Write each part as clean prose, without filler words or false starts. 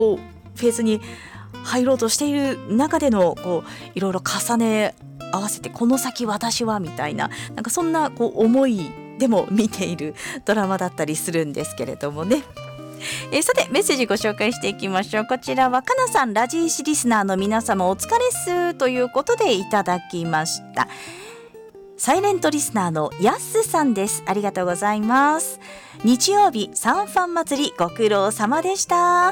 フェーズに入ろうとしている中でのいろいろ重ね合わせて、この先私はみたいな、なんかそんな思いでも見ているドラマだったりするんですけれどもね。さてメッセージご紹介していきましょう。こちらはかなさん、ラジーシリスナーの皆様お疲れっすということでいただきました。サイレントリスナーのやすさんです。ありがとうございます。日曜日サンファン祭りご苦労様でした。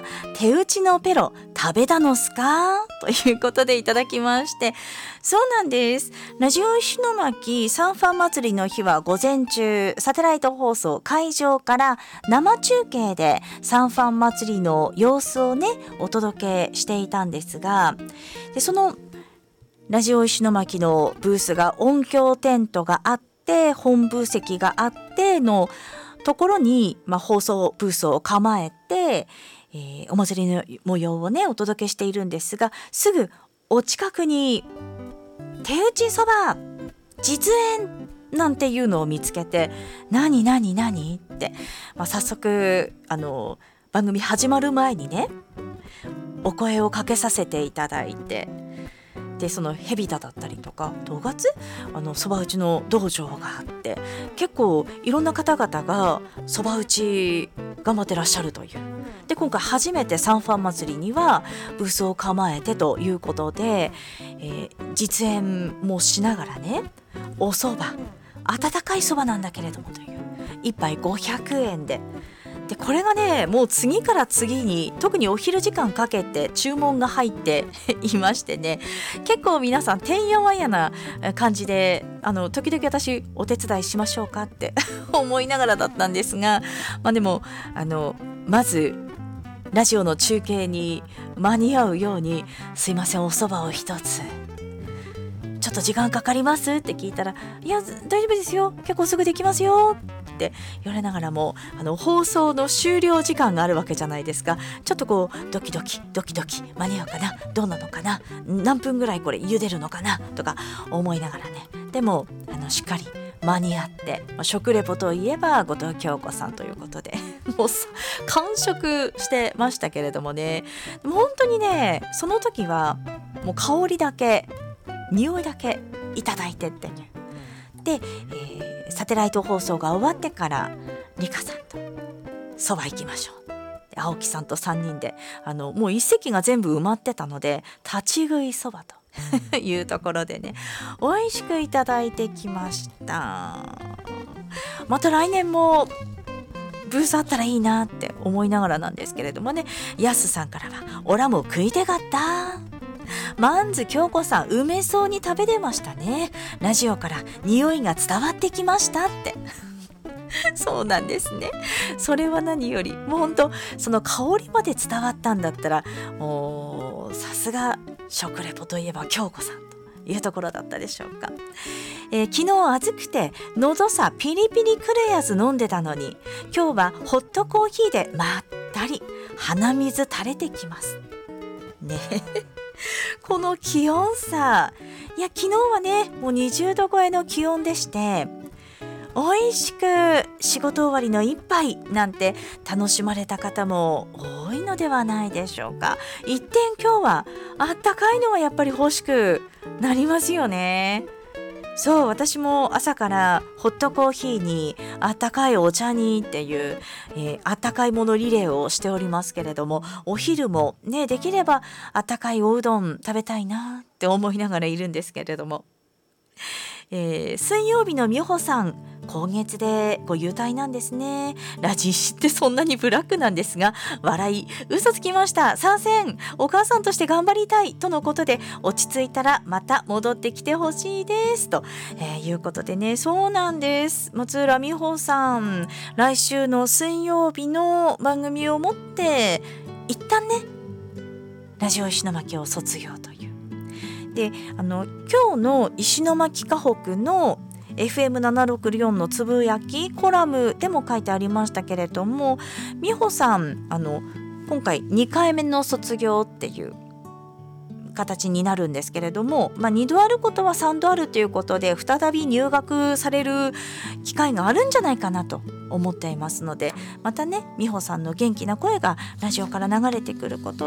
手打ちのペロ食べたのすかということでいただきまして、そうなんです。ラジオ石巻サンファン祭りの日は午前中、サテライト放送会場から生中継でサンファン祭りの様子をねお届けしていたんですが、でそのラジオ石巻のブースが音響テントがあって本部席があってのところに、放送ブースを構えて、お祭りの模様をねお届けしているんですが、すぐお近くに手打ちそば実演なんていうのを見つけて、何って、早速番組始まる前にねお声をかけさせていただいて、でそのヘビタだったりとか東月そば打ちの道場があって、結構いろんな方々がそば打ち頑張ってらっしゃるという。で今回初めてサンファン祭りにはブースを構えてということで、実演もしながらね、おそば温かいそばなんだけれどもという1杯500円で、これがねもう次から次に特にお昼時間かけて注文が入っていましてね、結構皆さんてんやわんやな感じで時々私お手伝いしましょうかって思いながらだったんですが、でもまずラジオの中継に間に合うように、すいませんおそばを一つちょっと時間かかりますって聞いたら、いや大丈夫ですよ結構すぐできますよって言われながらも、放送の終了時間があるわけじゃないですか。ちょっとドキドキ間に合うかな、どうなのかな、何分ぐらいこれ茹でるのかなとか思いながらね、でもしっかり間に合って、食レポといえば後藤京子さんということでもう完食してましたけれどもね、でも本当にねその時はもう香りだけ匂いだけいただいてってね。で、サテライト放送が終わってからリカさんとそば行きましょう。で青木さんと3人でもう一席が全部埋まってたので立ち食いそばというところでね美味しくいただいてきました。また来年もブースあったらいいなって思いながらなんですけれどもね、やすさんからはオラも食いてがったマンズ京子さん梅そうに食べれましたね。ラジオから匂いが伝わってきましたってそうなんですね。それは何よりもう本当その香りまで伝わったんだったら、もうさすが食レポといえば京子さんというところだったでしょうか。昨日暑くて喉さピリピリくるやつ飲んでたのに、今日はホットコーヒーでまったり鼻水垂れてきますねこの気温差、いや昨日はねもう20度超えの気温でして、美味しく仕事終わりの一杯なんて楽しまれた方も多いのではないでしょうか。一転今日はあったかいのがやっぱり欲しくなりますよね。そう、私も朝からホットコーヒーにあったかいお茶にっていう、あったかいものリレーをしておりますけれども、お昼もねできればあったかいおうどん食べたいなって思いながらいるんですけれども、水曜日の美穂さん、今月でご優待なんですね。ラジシってそんなにブラックなんですが、笑い、嘘つきました。参戦、お母さんとして頑張りたいとのことで、落ち着いたらまた戻ってきてほしいですと、いうことでね、そうなんです。松浦美穂さん、来週の水曜日の番組をもって一旦ねラジオ石巻を卒業という。で今日の石巻河北の FM764 のつぶやきコラムでも書いてありましたけれども、美穂さん今回2回目の卒業っていう形になるんですけれども、2度あることは3度あるということで再び入学される機会があるんじゃないかなと思っていますので、またね美穂さんの元気な声がラジオから流れてくること